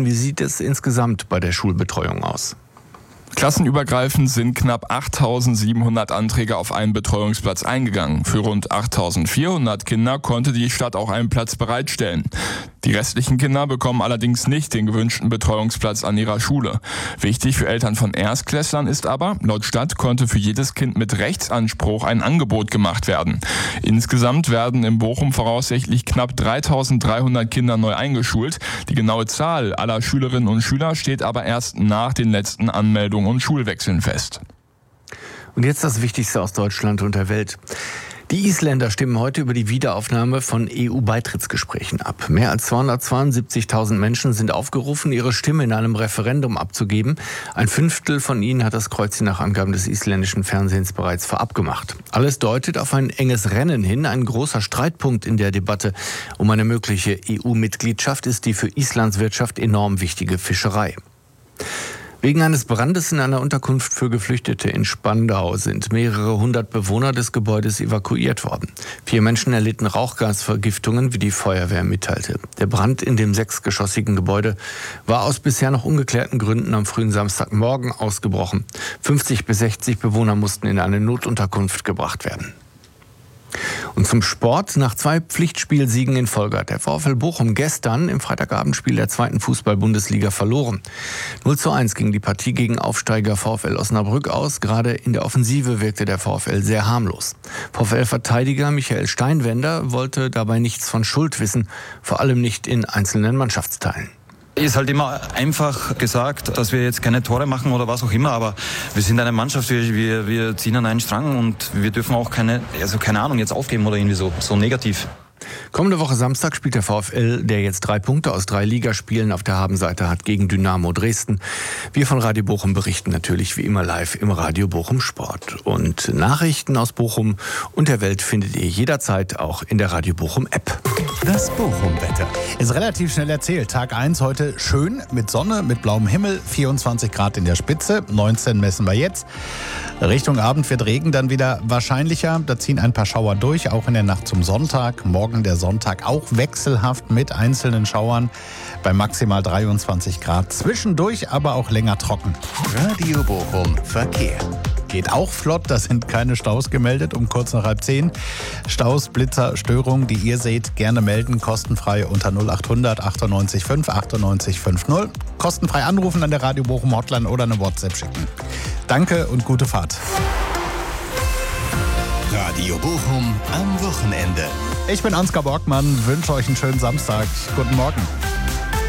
Wie sieht es insgesamt bei der Schulbetreuung aus? Klassenübergreifend sind knapp 8.700 Anträge auf einen Betreuungsplatz eingegangen. Für rund 8.400 Kinder konnte die Stadt auch einen Platz bereitstellen. Die restlichen Kinder bekommen allerdings nicht den gewünschten Betreuungsplatz an ihrer Schule. Wichtig für Eltern von Erstklässlern ist aber, laut Stadt konnte für jedes Kind mit Rechtsanspruch ein Angebot gemacht werden. Insgesamt werden in Bochum voraussichtlich knapp 3.300 Kinder neu eingeschult. Die genaue Zahl aller Schülerinnen und Schüler steht aber erst nach den letzten Anmeldungen und Schulwechseln fest. Und jetzt das Wichtigste aus Deutschland und der Welt. Die Isländer stimmen heute über die Wiederaufnahme von EU-Beitrittsgesprächen ab. Mehr als 272.000 Menschen sind aufgerufen, ihre Stimme in einem Referendum abzugeben. Ein Fünftel von ihnen hat das Kreuzchen nach Angaben des isländischen Fernsehens bereits vorab gemacht. Alles deutet auf ein enges Rennen hin. Ein großer Streitpunkt in der Debatte um eine mögliche EU-Mitgliedschaft ist die für Islands Wirtschaft enorm wichtige Fischerei. Wegen eines Brandes in einer Unterkunft für Geflüchtete in Spandau sind mehrere hundert Bewohner des Gebäudes evakuiert worden. 4 Menschen erlitten Rauchgasvergiftungen, wie die Feuerwehr mitteilte. Der Brand in dem 6-geschossigen Gebäude war aus bisher noch ungeklärten Gründen am frühen Samstagmorgen ausgebrochen. 50 bis 60 Bewohner mussten in eine Notunterkunft gebracht werden. Und zum Sport. Nach 2 Pflichtspielsiegen in Folge hat der VfL Bochum gestern im Freitagabendspiel der 2. Fußball-Bundesliga verloren. 0:1 ging die Partie gegen Aufsteiger VfL Osnabrück aus. Gerade in der Offensive wirkte der VfL sehr harmlos. VfL-Verteidiger Michael Steinwender wollte dabei nichts von Schuld wissen, vor allem nicht in einzelnen Mannschaftsteilen. Ist halt immer einfach gesagt, dass wir jetzt keine Tore machen oder was auch immer, aber wir sind eine Mannschaft, wir ziehen an einen Strang und wir dürfen auch keine Ahnung, jetzt aufgeben oder irgendwie so negativ. Kommende Woche Samstag spielt der VfL, der jetzt 3 Punkte aus 3 Ligaspielen auf der Habenseite hat, gegen Dynamo Dresden. Wir von Radio Bochum berichten natürlich wie immer live im Radio Bochum Sport. Und Nachrichten aus Bochum und der Welt findet ihr jederzeit auch in der Radio Bochum App. Das Bochum-Wetter ist relativ schnell erzählt. Tag 1 heute schön mit Sonne, mit blauem Himmel, 24 Grad in der Spitze, 19 messen wir jetzt. Richtung Abend wird Regen dann wieder wahrscheinlicher. Da ziehen ein paar Schauer durch, auch in der Nacht zum Sonntag. Morgen der Sonntag auch wechselhaft mit einzelnen Schauern bei maximal 23 Grad. Zwischendurch aber auch länger trocken. Radio Bochum Verkehr. Geht auch flott, da sind keine Staus gemeldet um kurz nach 9:30. Staus, Blitzer, Störungen, die ihr seht, gerne melden, kostenfrei unter 0800 98 5 98 50. Kostenfrei anrufen an der Radio Bochum Hotline oder eine WhatsApp schicken. Danke und gute Fahrt. Radio Bochum am Wochenende. Ich bin Ansgar Borgmann, wünsche euch einen schönen Samstag. Guten Morgen.